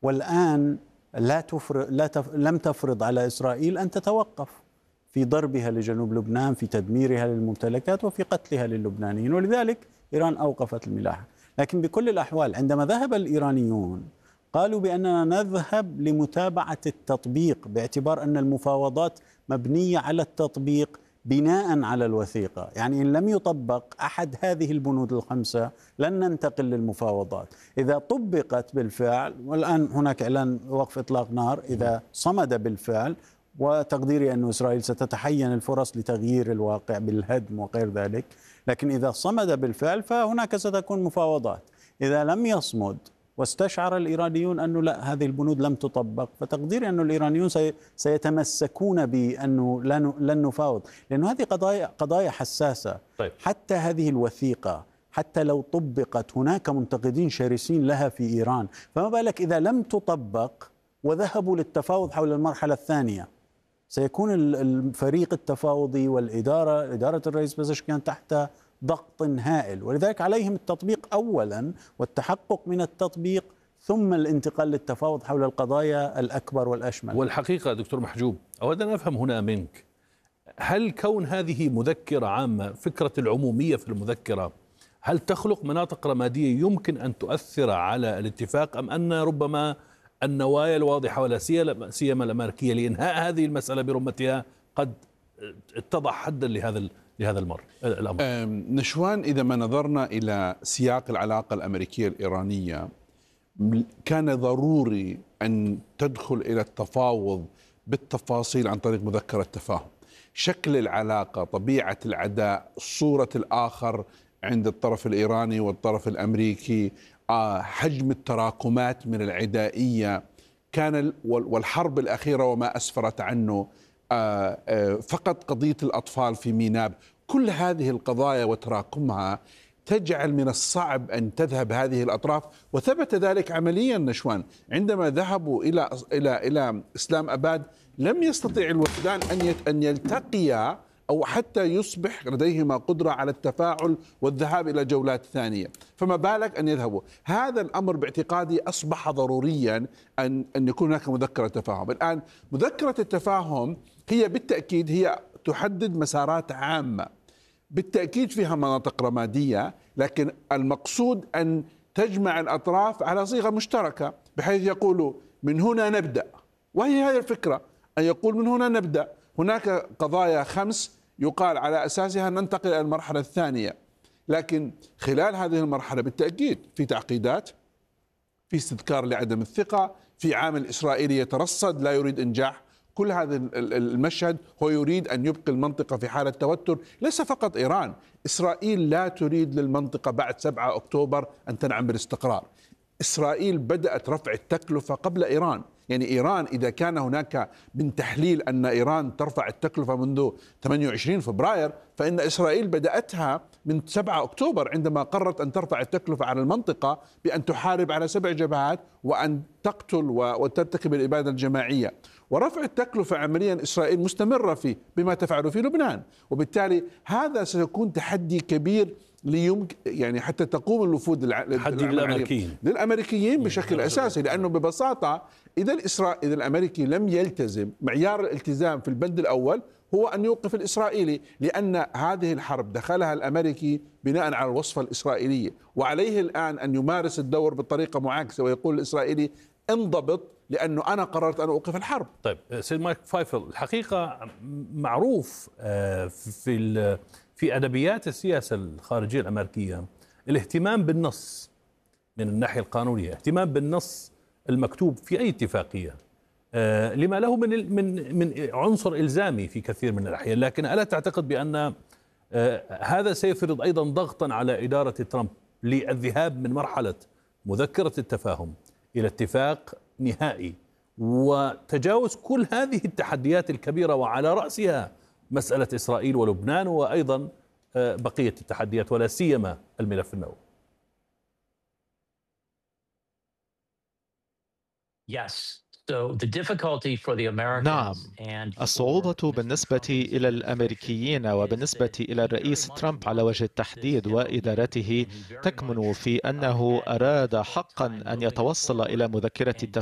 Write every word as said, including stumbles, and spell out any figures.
والآن لا تفرض لا تف لم تفرض على إسرائيل أن تتوقف في ضربها لجنوب لبنان، في تدميرها للممتلكات وفي قتلها للبنانيين، ولذلك إيران أوقفت الملاحة. لكن بكل الأحوال عندما ذهب الإيرانيون قالوا بأننا نذهب لمتابعة التطبيق، باعتبار أن المفاوضات مبنية على التطبيق بناء على الوثيقة، يعني إن لم يطبق أحد هذه البنود الخمسة لن ننتقل للمفاوضات. إذا طبقت بالفعل، والآن هناك إعلان وقف إطلاق نار، إذا صمد بالفعل، وتقديري أن إسرائيل ستتحين الفرص لتغيير الواقع بالهدم وغير ذلك، لكن إذا صمد بالفعل فهناك ستكون مفاوضات. إذا لم يصمد واستشعر الإيرانيون أنه لا، هذه البنود لم تطبق، فتقديري أن الإيرانيون سيتمسكون بأنه لن نفاوض، لأن هذه قضايا قضايا حساسة. طيب. حتى هذه الوثيقة حتى لو طبقت هناك منتقدين شرسين لها في إيران، فما بالك إذا لم تطبق وذهبوا للتفاوض حول المرحلة الثانية؟ سيكون الفريق التفاوضي والإدارة، إدارة الرئيس بزشكيان، تحت ضغط هائل، ولذلك عليهم التطبيق أولا والتحقق من التطبيق، ثم الانتقال للتفاوض حول القضايا الأكبر والأشمل. والحقيقة دكتور محجوب، أود أن أفهم هنا منك، هل كون هذه مذكرة عامة، فكرة العمومية في المذكرة، هل تخلق مناطق رمادية يمكن أن تؤثر على الاتفاق، أم أن ربما النوايا الواضحة ولا سيما الأمريكية لإنهاء هذه المسألة برمتها قد اتضح حدا لهذا لهذا المر الأمر؟ نشوان، إذا ما نظرنا إلى سياق العلاقة الأمريكية الإيرانية، كان ضروري أن تدخل إلى التفاوض بالتفاصيل عن طريق مذكرة تفاهم. شكل العلاقة، طبيعة العداء، صورة الآخر عند الطرف الإيراني والطرف الأمريكي، حجم التراكمات من العدائية، كان والحرب الأخيرة وما أسفرت عنه، فقط قضية الأطفال في ميناب، كل هذه القضايا وتراكمها تجعل من الصعب أن تذهب هذه الأطراف. وثبت ذلك عمليا نشوان، عندما ذهبوا إلى إلى إلى إسلام أباد لم يستطيع الوفدان أن أن يلتقيا أو حتى يصبح لديهما قدرة على التفاعل والذهاب إلى جولات ثانية، فما بالك أن يذهبوا. هذا الأمر باعتقادي أصبح ضروريا أن أن يكون هناك مذكرة تفاهم. الآن مذكرة التفاهم هي بالتأكيد هي تحدد مسارات عامة، بالتأكيد فيها مناطق رمادية، لكن المقصود أن تجمع الأطراف على صيغة مشتركة، بحيث يقولوا من هنا نبدأ، وهي هذه الفكرة، أن يقول من هنا نبدأ. هناك قضايا خمس يقال على أساسها ننتقل إلى المرحلة الثانية، لكن خلال هذه المرحلة بالتأكيد في تعقيدات، في استذكار لعدم الثقة، في عامل إسرائيلي يترصد لا يريد إنجاح كل هذا المشهد. هو يريد أن يبقي المنطقة في حالة توتر، ليس فقط إيران، إسرائيل لا تريد للمنطقة بعد سبعة أكتوبر أن تنعم بالاستقرار. إسرائيل بدأت رفع التكلفة قبل إيران، يعني إيران إذا كان هناك من تحليل أن إيران ترفع التكلفة منذ ثمانية وعشرين فبراير، فإن إسرائيل بدأتها من سبعة أكتوبر عندما قررت أن ترفع التكلفة على المنطقة بأن تحارب على سبع جبهات وأن تقتل وترتكب الإبادة الجماعية. ورفع التكلفة عمليا إسرائيل مستمرة فيه بما تفعله في لبنان، وبالتالي هذا سيكون تحدي كبير ليمكن يعني حتى تقوم الوفود للأمريكيين للأمريكيين بشكل أساسي، لأنه ببساطة إذا الإسرائيل إذا الأمريكي لم يلتزم، معيار الالتزام في البند الأول هو أن يوقف الإسرائيلي، لأن هذه الحرب دخلها الأمريكي بناء على الوصفة الإسرائيلية، وعليه الآن أن يمارس الدور بطريقة معاكسة ويقول الإسرائيلي انضبط لأنه أنا قررت أن أوقف الحرب. طيب سيد مايك فايفل، الحقيقة معروف في في أدبيات السياسة الخارجية الأمريكية الاهتمام بالنص من الناحية القانونية، اهتمام بالنص المكتوب في أي اتفاقية لما له من من من عنصر إلزامي في كثير من الأحيان، لكن ألا تعتقد بأن هذا سيفرض أيضا ضغطا على إدارة ترامب للذهاب من مرحلة مذكرة التفاهم إلى اتفاق نهائي وتجاوز كل هذه التحديات الكبيرة، وعلى رأسها مسألة إسرائيل ولبنان وأيضا بقية التحديات ولا سيما الملف النووي؟ نعم، الصعوبة بالنسبة إلى الأمريكيين وبالنسبة إلى الرئيس ترامب على وجه التحديد وإدارته تكمن في أنه أراد حقا أن يتوصل إلى مذكرة التفاهم